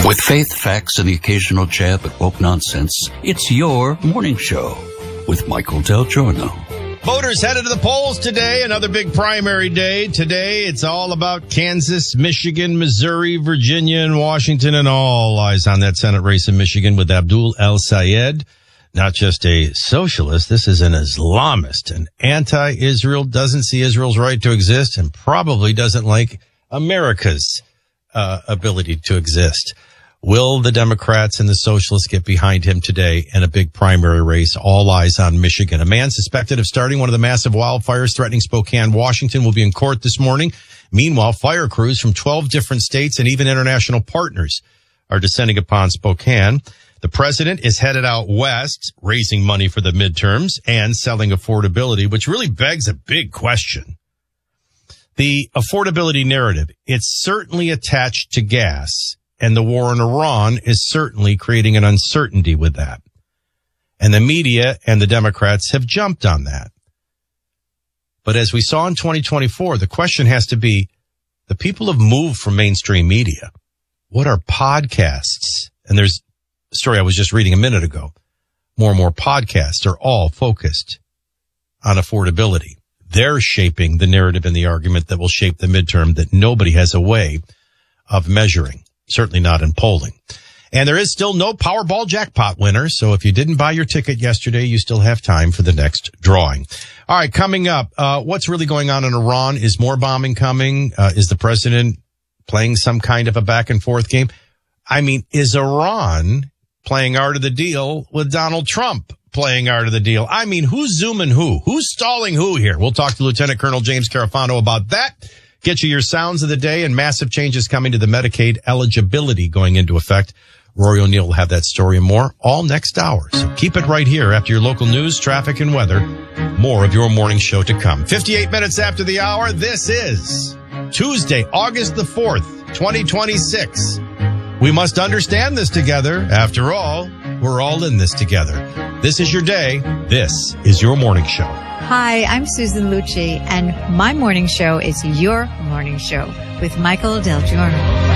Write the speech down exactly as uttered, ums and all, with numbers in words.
With faith, facts, and the occasional jab at woke nonsense, it's your morning show with Michael Del Giorno. Voters headed to the polls today, another big primary day. Today, it's all about Kansas, Michigan, Missouri, Virginia, and Washington, and all eyes on that Senate race in Michigan with Abdul El-Sayed. Not just a socialist, this is an Islamist, an anti-Israel, doesn't see Israel's right to exist, and probably doesn't like America's uh, ability to exist. Will the Democrats and the socialists get behind him today in a big primary race? All eyes on Michigan. A man suspected of starting one of the massive wildfires threatening Spokane, Washington, will be in court this morning. Meanwhile, fire crews from twelve different states and even international partners are descending upon Spokane. The president is headed out west, raising money for the midterms and selling affordability, which really begs a big question. The affordability narrative, it's certainly attached to gas. And the war in Iran is certainly creating an uncertainty with that. And the media and the Democrats have jumped on that. But as we saw in twenty twenty-four, the question has to be, the people have moved from mainstream media. What are podcasts? And there's a story I was just reading a minute ago. More and more podcasts are all focused on affordability. They're shaping the narrative and the argument that will shape the midterm that nobody has a way of measuring. Certainly not in polling. And there is still no Powerball jackpot winner, so if you didn't buy your ticket yesterday, you still have time for the next drawing. All right, coming up, uh, what's really going on in Iran? Is more bombing coming? Uh, is the president playing some kind of a back and forth game? I mean, is Iran playing art of the deal with Donald Trump playing art of the deal? I mean, who's zooming who? Who's stalling who here? We'll talk to Lieutenant Colonel James Carafano about that. Get you your sounds of the day and massive changes coming to the Medicaid eligibility going into effect. Rory O'Neill will have that story and more all next hour. So keep it right here after your local news, traffic, and weather. More of your morning show to come. fifty-eight minutes after the hour, this is Tuesday, August the fourth, twenty twenty-six. We must understand this together. After all, we're all in this together. This is your day. This is your morning show. Hi, I'm Susan Lucci, and my morning show is your morning show with Michael Del Giorno.